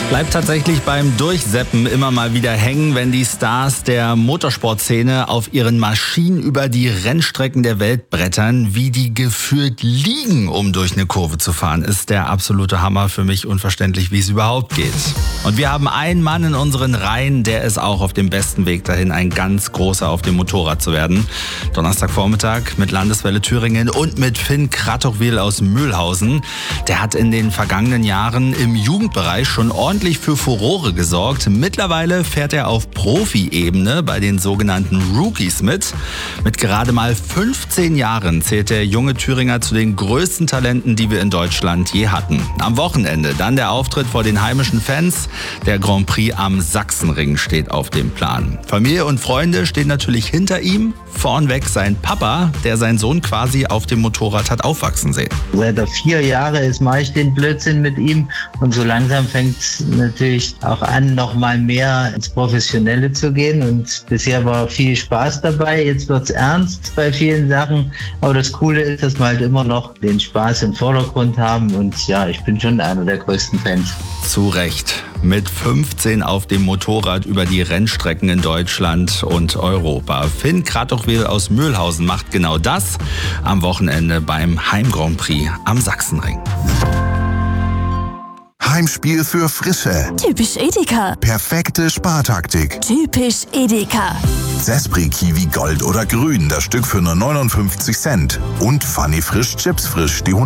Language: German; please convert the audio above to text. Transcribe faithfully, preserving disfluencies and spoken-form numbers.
Bleibt tatsächlich beim Durchseppen immer mal wieder hängen, wenn die Stars der Motorsportszene auf ihren Maschinen über die Rennstrecken der Welt brettern, wie die gefühlt liegen, um durch eine Kurve zu fahren. Ist der absolute Hammer, für mich unverständlich, wie es überhaupt geht. Und wir haben einen Mann in unseren Reihen, der ist auch auf dem besten Weg dahin, ein ganz großer auf dem Motorrad zu werden. Donnerstagvormittag mit Landeswelle Thüringen und mit Finn Kratochwil aus Mülhausen. Der hat in den vergangenen Jahren im Jugendbereich schon ordentlich für Furore gesorgt. Mittlerweile fährt er auf Profi-Ebene bei den sogenannten Rookies mit. Mit gerade mal fünfzehn Jahren zählt der junge Thüringer zu den größten Talenten, die wir in Deutschland je hatten. Am Wochenende dann der Auftritt vor den heimischen Fans. Der Grand Prix am Sachsenring steht auf dem Plan. Familie und Freunde stehen natürlich hinter ihm. Vornweg sein Papa, der seinen Sohn quasi auf dem Motorrad hat aufwachsen sehen. Seit er vier Jahre ist, mache ich den Blödsinn mit ihm. Und so langsam fängt es natürlich auch an, noch mal mehr ins Professionelle zu gehen. Und bisher war viel Spaß dabei. Jetzt wird es ernst bei vielen Sachen. Aber das Coole ist, dass wir halt immer noch den Spaß im Vordergrund haben. Und ja, ich bin schon einer der größten Fans. Zu Recht. Mit fünfzehn auf dem Motorrad über die Rennstrecken in Deutschland und Europa. Finn Kratochwil aus Mülhausen macht genau das am Wochenende beim Heim-Grand Prix am Sachsenring. Heimspiel für Frische. Typisch Edeka. Perfekte Spartaktik. Typisch Edeka. Zespri Kiwi Gold oder Grün, das Stück für nur neunundfünfzig Cent. Und Funny Frisch Chips Frisch, die